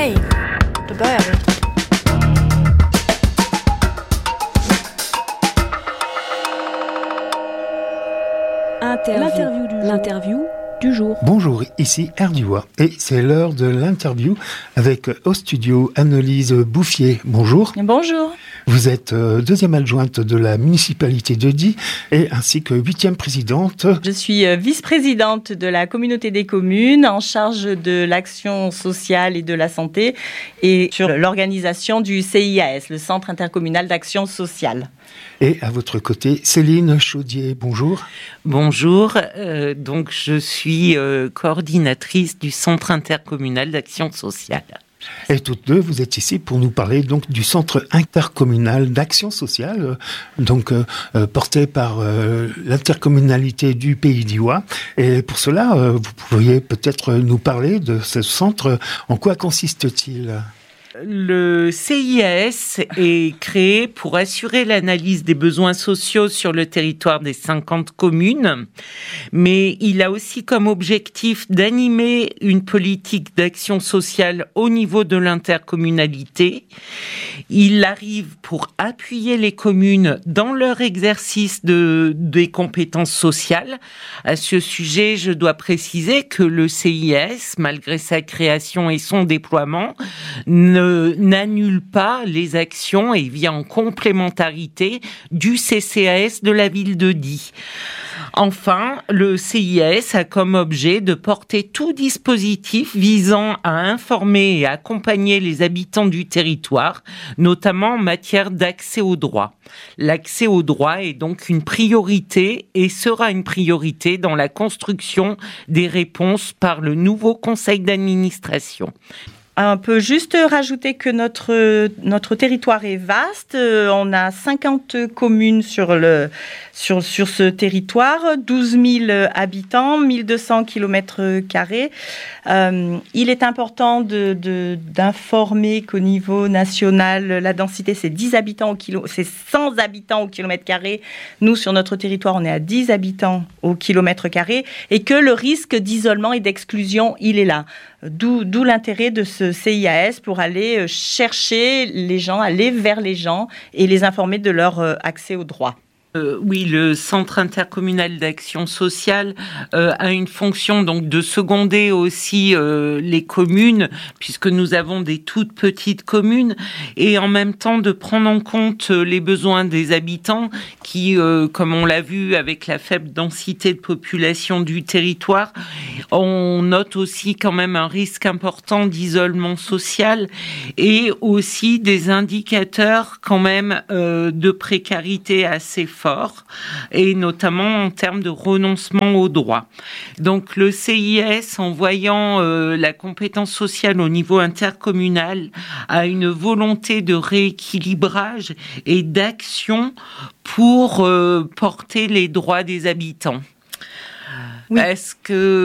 Hey, då börjar vi. L'interview du jour. Bonjour, ici Erdua et c'est l'heure de l'interview avec au studio Annelise Bouffier. Bonjour. Bonjour. Vous êtes deuxième adjointe de la municipalité de Die et ainsi que huitième présidente. Je suis vice-présidente de la communauté des communes en charge de l'action sociale et de la santé et sur l'organisation du CIAS, le Centre intercommunal d'action sociale. Et à votre côté, Céline Chaudier, bonjour. Bonjour, donc je suis coordinatrice du Centre intercommunal d'action sociale. Et toutes deux, vous êtes ici pour nous parler donc du Centre intercommunal d'action sociale, porté par l'intercommunalité du Pays d'Ivoire. Et pour cela, vous pourriez peut-être nous parler de ce centre. En quoi consiste-t-il ? Le CIAS est créé pour assurer l'analyse des besoins sociaux sur le territoire des 50 communes, mais il a aussi comme objectif d'animer une politique d'action sociale au niveau de l'intercommunalité. Il arrive pour appuyer les communes dans leur exercice des compétences sociales. À ce sujet, je dois préciser que le CIAS, malgré sa création et son déploiement, n'annule pas les actions et vient en complémentarité du CCAS de la ville de Die. Enfin, le CIAS a comme objet de porter tout dispositif visant à informer et accompagner les habitants du territoire, notamment en matière d'accès aux droits. L'accès aux droits est donc une priorité et sera une priorité dans la construction des réponses par le nouveau conseil d'administration. On peut juste rajouter que notre territoire est vaste. On a 50 communes sur ce territoire, 12 000 habitants, 1200 km². Il est important d'informer qu'au niveau national, la densité, c'est 100 habitants au km². Nous, sur notre territoire, on est à 10 habitants au km². Et que le risque d'isolement et d'exclusion, il est là. D'où l'intérêt de ce CIAS pour aller chercher les gens, aller vers les gens et les informer de leur accès aux droits. Oui, le Centre intercommunal d'action sociale a une fonction donc de seconder aussi les communes, puisque nous avons des toutes petites communes, et en même temps de prendre en compte les besoins des habitants qui, comme on l'a vu avec la faible densité de population du territoire, on note aussi quand même un risque important d'isolement social et aussi des indicateurs quand même de précarité assez forts, et notamment en termes de renoncement aux droits. Donc le CIS, en voyant la compétence sociale au niveau intercommunal, a une volonté de rééquilibrage et d'action pour porter les droits des habitants. Oui. Est-ce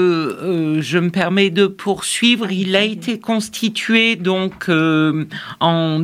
que je me permets de poursuivre? Il a été constitué donc en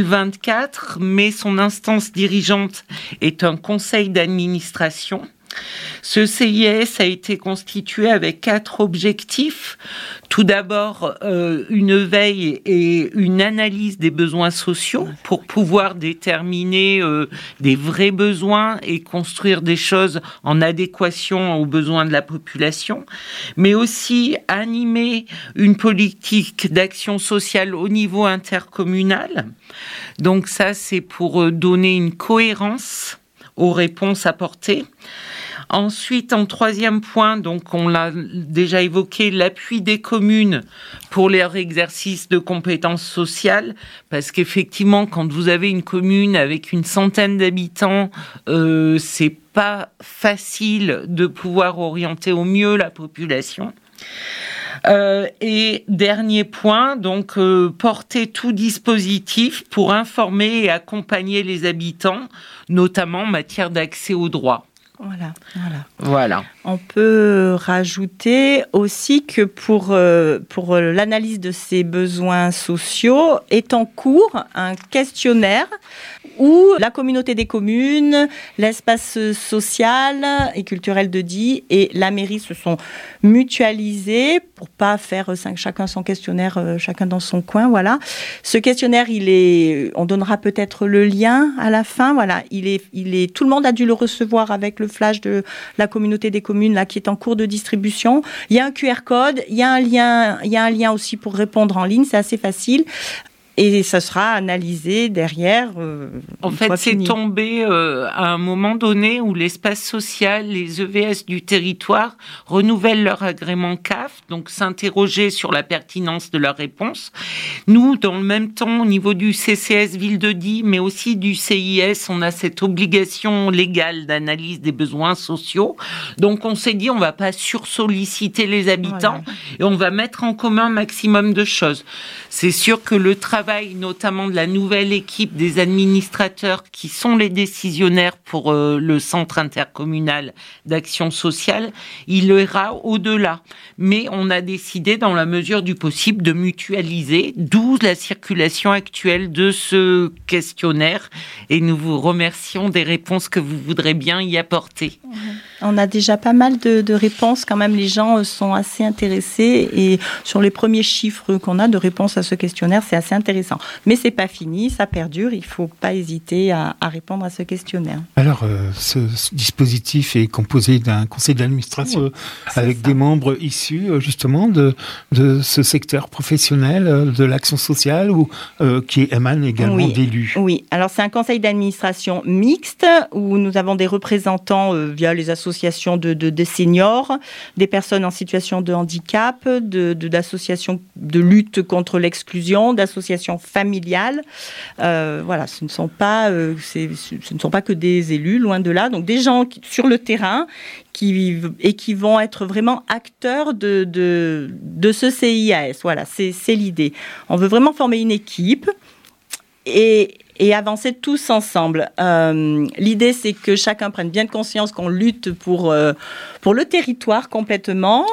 2024, mais son instance dirigeante est un conseil d'administration. Ce CIS a été constitué avec 4 objectifs. Tout d'abord, une veille et une analyse des besoins sociaux pour pouvoir déterminer des vrais besoins et construire des choses en adéquation aux besoins de la population, mais aussi animer une politique d'action sociale au niveau intercommunal. Donc ça, c'est pour donner une cohérence aux réponses apportées. Ensuite, en troisième point, donc on l'a déjà évoqué, l'appui des communes pour leur exercice de compétences sociales, parce qu'effectivement, quand vous avez une commune avec une centaine d'habitants, c'est pas facile de pouvoir orienter au mieux la population. Et dernier point, donc porter tout dispositif pour informer et accompagner les habitants, notamment en matière d'accès aux droits. Voilà. On peut rajouter aussi que pour l'analyse de ces besoins sociaux est en cours un questionnaire où la communauté des communes, l'espace social et culturel de Die et la mairie se sont mutualisés pour pas faire chacun son questionnaire, chacun dans son coin. Voilà. Ce questionnaire, on donnera peut-être le lien à la fin. Voilà. Tout le monde a dû le recevoir avec le flash de la communauté des communes là qui est en cours de distribution. Il y a un QR code, il y a un lien aussi pour répondre en ligne. C'est assez facile. Et ça sera analysé derrière. En fait, c'est tombé à un moment donné où l'espace social, les EVS du territoire renouvellent leur agrément CAF, donc s'interroger sur la pertinence de leur réponse. Nous, dans le même temps, au niveau du CCS Ville de Die, mais aussi du CIS, on a cette obligation légale d'analyse des besoins sociaux. Donc, on s'est dit, on va pas sursolliciter les habitants et on va mettre en commun un maximum de choses. C'est sûr que le travail, notamment de la nouvelle équipe des administrateurs qui sont les décisionnaires pour le centre intercommunal d'action sociale, il ira au-delà. Mais on a décidé, dans la mesure du possible, de mutualiser, d'où la circulation actuelle de ce questionnaire. Et nous vous remercions des réponses que vous voudrez bien y apporter. On a déjà pas mal de réponses. Quand même, les gens sont assez intéressés. Et sur les premiers chiffres qu'on a de réponses à ce questionnaire, c'est assez intéressant. Mais c'est pas fini, ça perdure. Il faut pas hésiter à répondre à ce questionnaire. Alors, ce dispositif est composé d'un conseil d'administration avec des membres issus justement de ce secteur professionnel de l'action sociale ou qui émane également d'élus. Oui, alors c'est un conseil d'administration mixte où nous avons des représentants via les associations de seniors, des personnes en situation de handicap, d'associations de lutte contre l'exclusion, d'associations familiales. Voilà, ce ne sont pas que des élus, loin de là. Donc des gens sur le terrain qui vont être vraiment acteurs de ce CIAS. Voilà, c'est l'idée. On veut vraiment former une équipe et avancer tous ensemble. L'idée, c'est que chacun prenne bien conscience qu'on lutte pour le territoire complètement.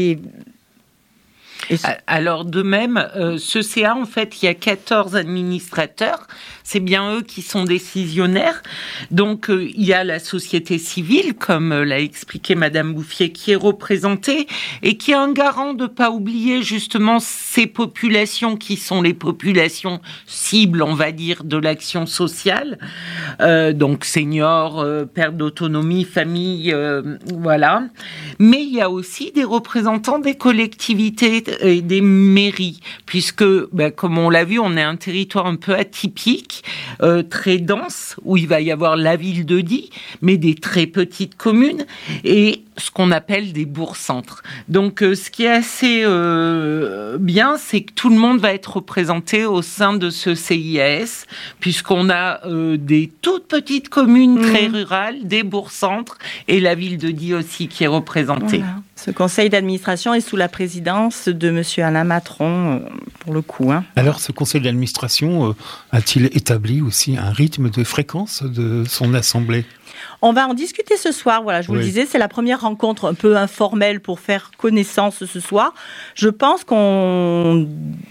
Alors, de même, ce CA, en fait, il y a 14 administrateurs. C'est bien eux qui sont décisionnaires. Donc, il y a la société civile, comme l'a expliqué Madame Bouffier, qui est représentée et qui est un garant de ne pas oublier justement ces populations qui sont les populations cibles, on va dire, de l'action sociale. Donc, seniors, perte d'autonomie, famille, voilà. Mais il y a aussi des représentants des collectivités et des mairies, puisque, comme on l'a vu, on est un territoire un peu atypique, très dense, où il va y avoir la ville de Die, mais des très petites communes, et ce qu'on appelle des bourgs-centres. Donc, ce qui est assez bien, c'est que tout le monde va être représenté au sein de ce CIAS, puisqu'on a des toutes petites communes très rurales, des bourgs-centres, et la ville de Die aussi qui est représentée. Voilà. Ce conseil d'administration est sous la présidence de M. Alain Matron, pour le coup. Alors, ce conseil d'administration a-t-il établi aussi un rythme de fréquence de son assemblée ? On va en discuter ce soir. Voilà, je vous le disais, c'est la première rencontre un peu informelle pour faire connaissance ce soir. Je pense qu'on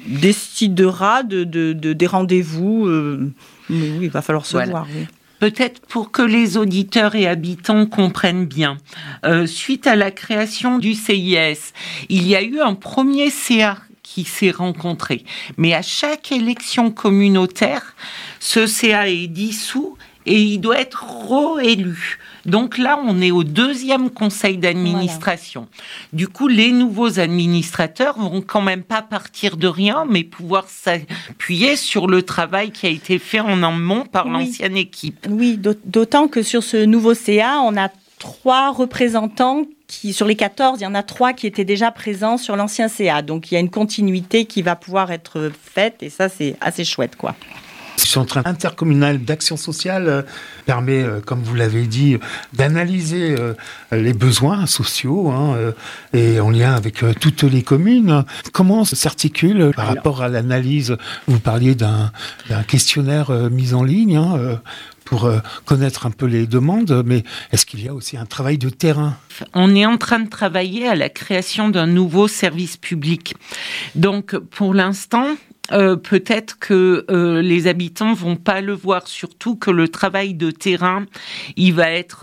décidera des rendez-vous. Mais oui, il va falloir se voir. Oui. Peut-être pour que les auditeurs et habitants comprennent bien. Suite à la création du CIS, il y a eu un premier CA qui s'est rencontré. Mais à chaque élection communautaire, ce CA est dissous et il doit être réélu. Donc là, on est au 2e conseil d'administration. Voilà. Du coup, les nouveaux administrateurs vont quand même pas partir de rien, mais pouvoir s'appuyer sur le travail qui a été fait en amont par l'ancienne équipe. Oui, d'autant que sur ce nouveau CA, on a 3 représentants sur les 14, il y en a 3 qui étaient déjà présents sur l'ancien CA. Donc, il y a une continuité qui va pouvoir être faite et ça, c'est assez chouette, quoi. Centre intercommunal d'action sociale permet, comme vous l'avez dit, d'analyser les besoins sociaux et en lien avec toutes les communes. Comment ça s'articule par rapport à l'analyse? Vous parliez d'un questionnaire mis en ligne pour connaître un peu les demandes, mais est-ce qu'il y a aussi un travail de terrain? On est en train de travailler à la création d'un nouveau service public. Donc, pour l'instant, peut-être que les habitants vont pas le voir, surtout que le travail de terrain, il va être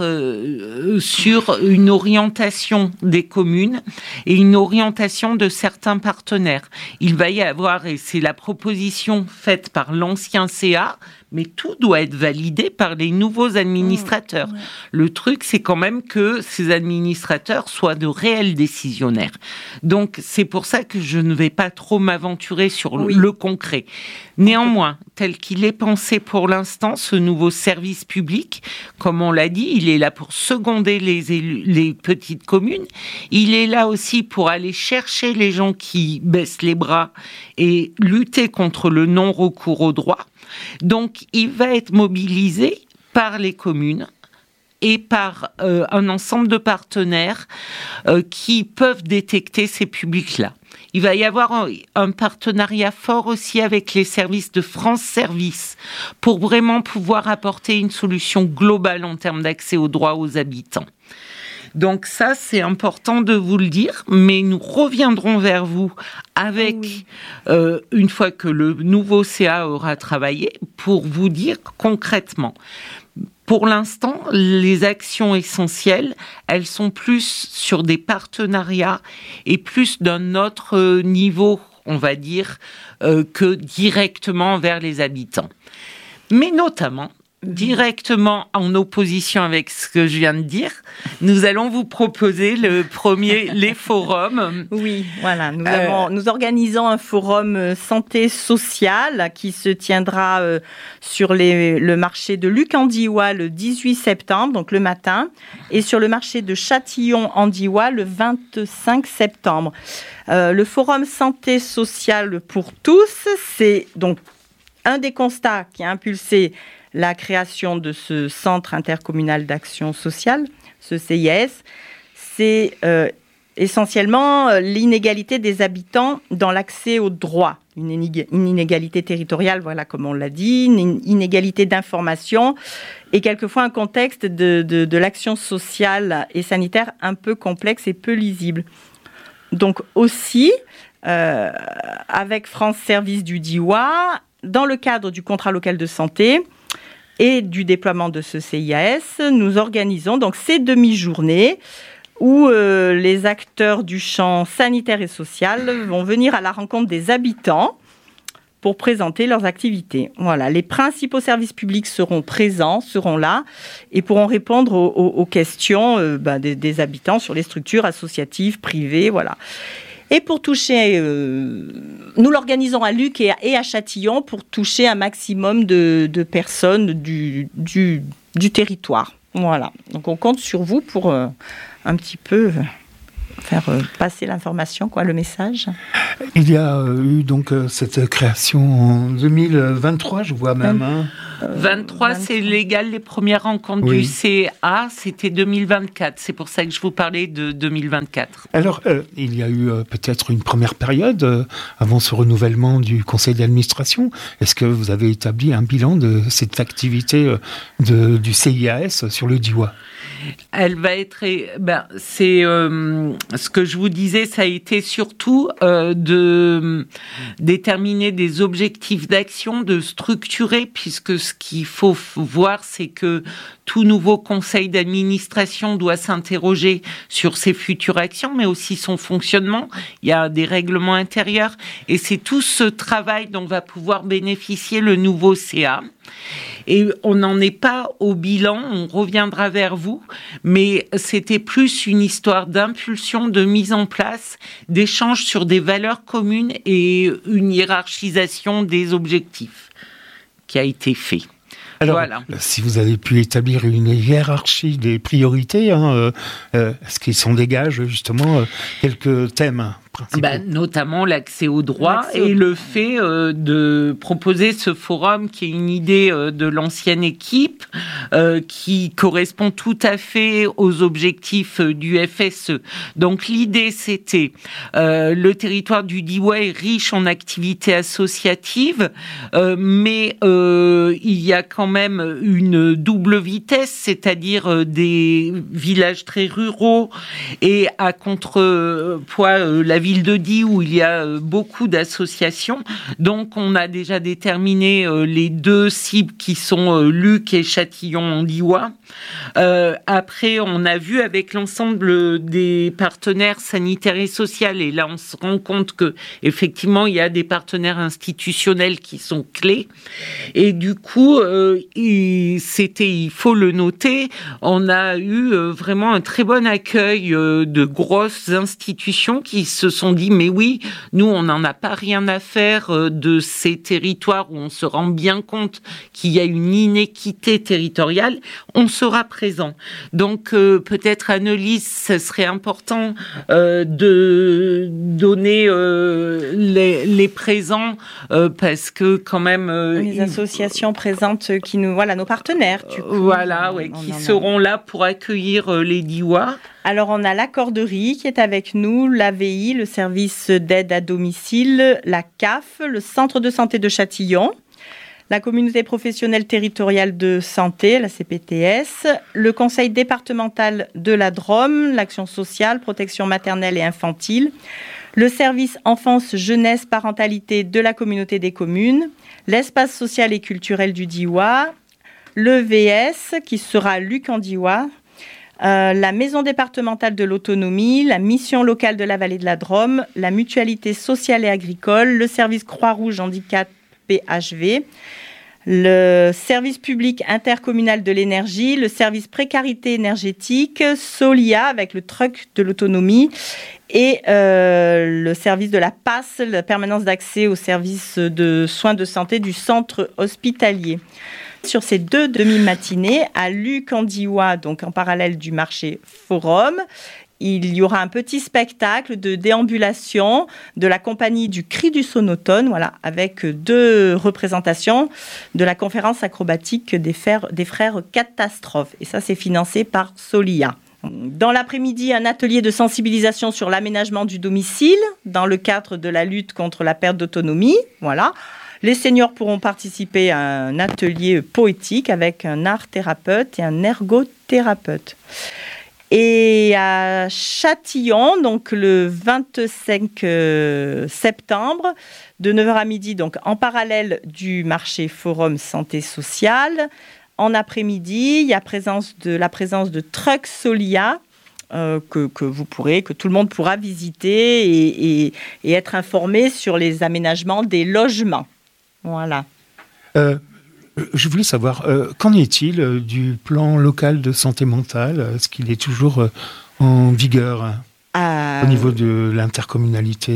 sur une orientation des communes et une orientation de certains partenaires. Il va y avoir, et c'est la proposition faite par l'ancien CA, mais tout doit être validé par les nouveaux administrateurs. Le truc, c'est quand même que ces administrateurs soient de réels décisionnaires. Donc, c'est pour ça que je ne vais pas trop m'aventurer sur le concret. Néanmoins, tel qu'il est pensé pour l'instant, ce nouveau service public, comme on l'a dit, il est là pour seconder les petites communes. Il est là aussi pour aller chercher les gens qui baissent les bras et lutter contre le non-recours au droit. Donc, il va être mobilisé par les communes et par un ensemble de partenaires qui peuvent détecter ces publics-là. Il va y avoir un partenariat fort aussi avec les services de France Service pour vraiment pouvoir apporter une solution globale en termes d'accès aux droits aux habitants. Donc ça, c'est important de vous le dire, mais nous reviendrons vers vous avec, une fois que le nouveau CA aura travaillé, pour vous dire concrètement. Pour l'instant, les actions essentielles, elles sont plus sur des partenariats et plus d'un autre niveau, on va dire, que directement vers les habitants. Mais notamment, directement en opposition avec ce que je viens de dire, nous allons vous proposer les forums. Oui, voilà. Nous organisons un forum santé sociale qui se tiendra sur le marché de Luc-en-Diois le 18 septembre, donc le matin, et sur le marché de Châtillon-en-Diois le 25 septembre. Le forum santé sociale pour tous, c'est donc un des constats qui a impulsé la création de ce centre intercommunal d'action sociale, ce CIAS, c'est essentiellement l'inégalité des habitants dans l'accès aux droits. Une inégalité territoriale, voilà, comme on l'a dit, une inégalité d'information et quelquefois un contexte de l'action sociale et sanitaire un peu complexe et peu lisible. Donc aussi, avec France Service du Diois, dans le cadre du contrat local de santé, et du déploiement de ce CIAS, nous organisons donc ces demi-journées où les acteurs du champ sanitaire et social vont venir à la rencontre des habitants pour présenter leurs activités. Voilà, les principaux services publics seront présents, seront là et pourront répondre aux questions des habitants sur les structures associatives, privées, voilà. Et pour toucher, nous l'organisons à Luc et à Châtillon pour toucher un maximum de personnes du territoire. Voilà. Donc on compte sur vous pour un petit peu faire passer l'information, le message. Il y a eu donc cette création en 2023, je vois même. 23, c'est légal. Les premières rencontres du CA, c'était 2024. C'est pour ça que je vous parlais de 2024. Alors, il y a eu peut-être une première période avant ce renouvellement du conseil d'administration. Est-ce que vous avez établi un bilan de cette activité du CIAS sur le Diois ? Elle va être... c'est ce que je vous disais, ça a été surtout de déterminer des objectifs d'action, de structurer, puisque ce qu'il faut voir, c'est que tout nouveau conseil d'administration doit s'interroger sur ses futures actions, mais aussi son fonctionnement. Il y a des règlements intérieurs, et c'est tout ce travail dont va pouvoir bénéficier le nouveau CA. Et on n'en est pas au bilan, on reviendra vers vous, mais c'était plus une histoire d'impulsion, de mise en place, d'échange sur des valeurs communes et une hiérarchisation des objectifs qui a été fait. Alors, voilà. Si vous avez pu établir une hiérarchie des priorités, est-ce qu'il s'en dégage justement quelques thèmes Notamment l'accès au droit et le fait de proposer ce forum qui est une idée de l'ancienne équipe qui correspond tout à fait aux objectifs du FSE. Donc l'idée c'était le territoire du Diois est riche en activités associatives, mais il y a quand même une double vitesse, c'est-à-dire des villages très ruraux et à contrepoids la ville de Die où il y a beaucoup d'associations. Donc on a déjà déterminé les 2 cibles qui sont Luc et Châtillon-en-Diois. Après, on a vu avec l'ensemble des partenaires sanitaires et sociaux, et là on se rend compte que effectivement il y a des partenaires institutionnels qui sont clés. Et du coup, il faut le noter, on a eu vraiment un très bon accueil de grosses institutions qui se sont dit mais oui, nous on n'en a pas rien à faire de ces territoires où on se rend bien compte qu'il y a une inéquité territoriale, on sera présent. Donc peut-être Annelise, ce serait important de donner les présents parce que quand même les associations présentes qui nous nos partenaires qui seront là pour accueillir les Diois. Alors, on a la Corderie qui est avec nous, l'AVI, le service d'aide à domicile, la CAF, le centre de santé de Châtillon, la communauté professionnelle territoriale de santé, la CPTS, le conseil départemental de la Drôme, l'action sociale, protection maternelle et infantile, le service enfance, jeunesse, parentalité de la communauté des communes, l'espace social et culturel du Diois, le VS qui sera Luc en Diois, la maison départementale de l'autonomie, la mission locale de la vallée de la Drôme, la mutualité sociale et agricole, le service Croix-Rouge handicap PHV, le service public intercommunal de l'énergie, le service précarité énergétique, Solia avec le truck de l'autonomie et le service de la PASS, la permanence d'accès aux services de soins de santé du centre hospitalier. Sur ces 2 demi-matinées, à Luc-en-Diois, donc en parallèle du marché Forum, il y aura un petit spectacle de déambulation de la compagnie du Cri du Sonotone, avec 2 représentations de la conférence acrobatique des frères Catastrophes. Et ça, c'est financé par Solia. Dans l'après-midi, un atelier de sensibilisation sur l'aménagement du domicile dans le cadre de la lutte contre la perte d'autonomie. Les seniors pourront participer à un atelier poétique avec un art-thérapeute et un ergothérapeute. Et à Châtillon, donc le 25 septembre, de 9h à midi, donc en parallèle du marché Forum Santé Sociale, en après-midi, il y a la présence de trucks Solia, que tout le monde pourra visiter et être informé sur les aménagements des logements. Voilà. Je voulais savoir, qu'en est-il du plan local de santé mentale ? Est-ce qu'il est toujours en vigueur au niveau de l'intercommunalité ?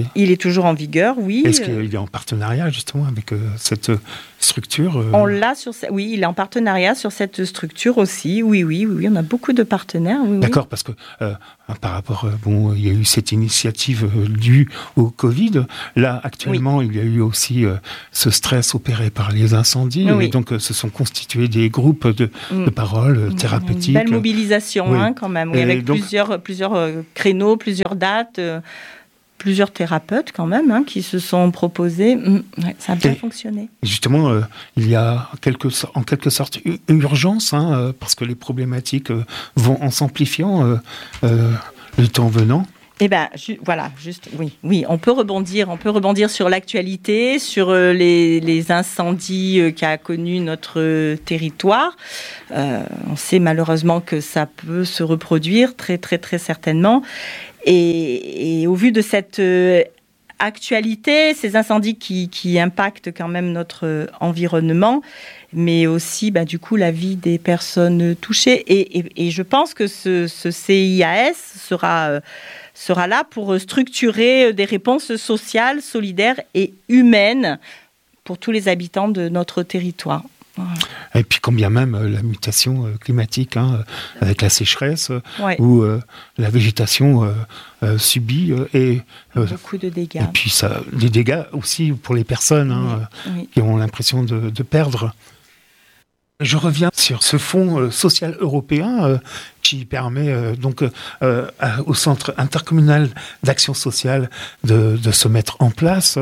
Il est toujours en vigueur, oui. Est-ce qu'il est en partenariat justement avec cette structure Oui, il est en partenariat sur cette structure aussi. Oui, on a beaucoup de partenaires. Oui, d'accord, parce que par rapport, il y a eu cette initiative due au Covid. Là, actuellement, il y a eu aussi ce stress opéré par les incendies. Oui. Et donc, se sont constitués des groupes de parole thérapeutiques. Une belle mobilisation, quand même. Oui, avec donc, plusieurs créneaux, plusieurs dates. Plusieurs thérapeutes quand même qui se sont proposés. Ça a bien fonctionné. Justement, il y a en quelque sorte urgence, parce que les problématiques vont en s'amplifiant le temps venant. Eh bien, oui, on peut rebondir sur l'actualité, sur les incendies qu'a connu notre territoire. On sait malheureusement que ça peut se reproduire très, très, très certainement. Et au vu de cette actualité, ces incendies qui impactent quand même notre environnement, mais aussi du coup la vie des personnes touchées. Et je pense que ce CIAS sera là pour structurer des réponses sociales, solidaires et humaines pour tous les habitants de notre territoire. et puis quand bien même la mutation climatique, avec la sécheresse, où la végétation subit beaucoup de dégâts. Et puis des dégâts aussi pour les personnes qui ont l'impression de perdre. Je reviens sur ce fonds social européen qui permet au Centre intercommunal d'action sociale de se mettre en place.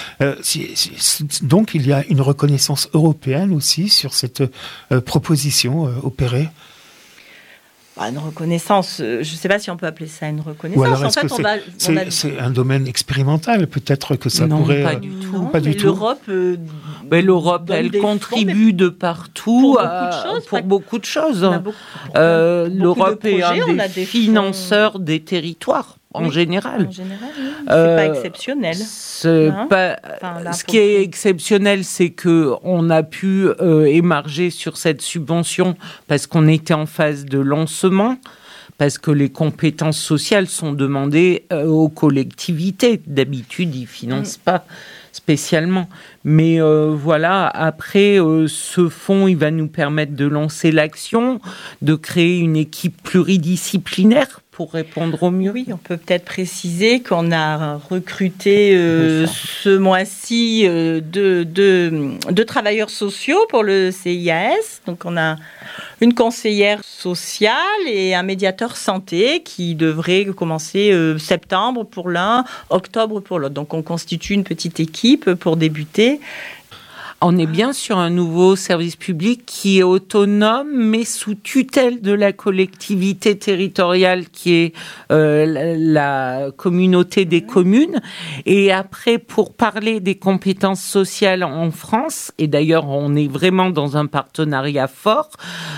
Donc il y a une reconnaissance européenne aussi sur cette proposition opérée. Une reconnaissance, je ne sais pas si on peut appeler ça une reconnaissance. Alors, en fait, c'est un domaine expérimental, peut-être que ça pourrait... Pas du tout. Pas du tout. L'Europe, elle contribue de partout pour beaucoup de choses. L'Europe est un des financeurs des territoires. En général. C'est pas exceptionnel. Ce qui est exceptionnel, c'est qu'on a pu émarger sur cette subvention parce qu'on était en phase de lancement, parce que les compétences sociales sont demandées aux collectivités. D'habitude, ils ne financent pas spécialement. Mais après, ce fonds, il va nous permettre de lancer l'action, de créer une équipe pluridisciplinaire pour répondre au mieux. Oui, on peut peut-être préciser qu'on a recruté ce mois-ci deux travailleurs sociaux pour le CIAS. Donc, on a une conseillère sociale et un médiateur santé qui devrait commencer septembre pour l'un, octobre pour l'autre. Donc, on constitue une petite équipe pour débuter. On est bien sur un nouveau service public qui est autonome, mais sous tutelle de la collectivité territoriale qui est la communauté des communes. Et après, pour parler des compétences sociales en France, et d'ailleurs on est vraiment dans un partenariat fort,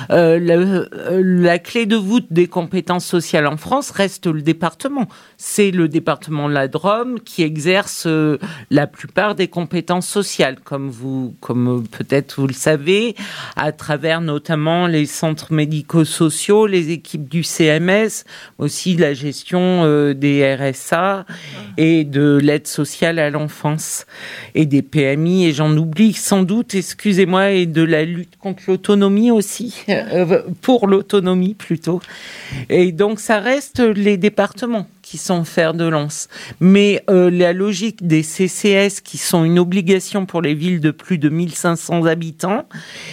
la clé de voûte des compétences sociales en France reste le département. C'est le département de la Drôme qui exerce la plupart des compétences sociales, comme peut-être vous le savez, à travers notamment les centres médico-sociaux, les équipes du CMS, aussi la gestion des RSA et de l'aide sociale à l'enfance et des PMI, et j'en oublie sans doute, excusez-moi, et de la lutte contre l'autonomie aussi, pour l'autonomie plutôt. Et donc ça reste les départements qui sont fer de lance. Mais la logique des CCS, qui sont une obligation pour les villes de plus de 1500 habitants,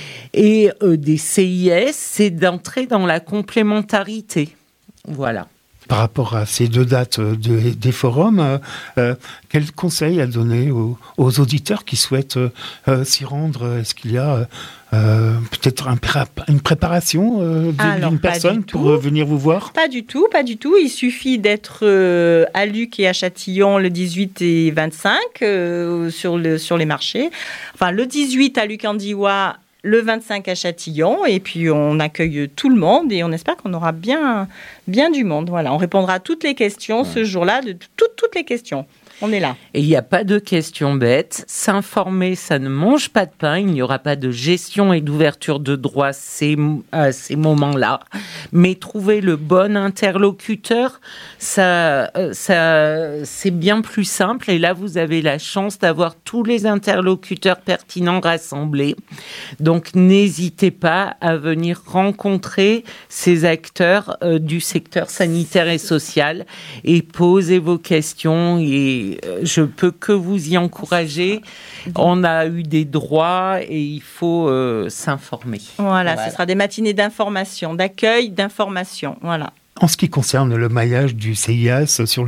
et des CIS, c'est d'entrer dans la complémentarité. Voilà. Par rapport à ces deux dates des forums, quel conseil à donner aux auditeurs qui souhaitent s'y rendre? Est-ce qu'il y a peut-être une préparation d'une personne pour venir vous voir? Pas du tout. Il suffit d'être à Luc et à Châtillon le 18 et 25 sur les marchés. Enfin, le 18 à Luc-en-Diois, le 25 à Châtillon, et puis on accueille tout le monde et on espère qu'on aura bien du monde. Voilà, on répondra à toutes les questions ce jour-là, de toutes les questions. On est là. Et il n'y a pas de questions bêtes. S'informer, ça ne mange pas de pain. Il n'y aura pas de gestion et d'ouverture de droits à ces moments-là. Mais trouver le bon interlocuteur, ça c'est bien plus simple. Et là, vous avez la chance d'avoir tous les interlocuteurs pertinents rassemblés. Donc, n'hésitez pas à venir rencontrer ces acteurs du secteur sanitaire et social et poser vos questions, et je peux que vous y encourager. On a eu des droits et il faut s'informer. Voilà, ce sera des matinées d'information, d'accueil, d'information. Voilà. En ce qui concerne le maillage du CIAS sur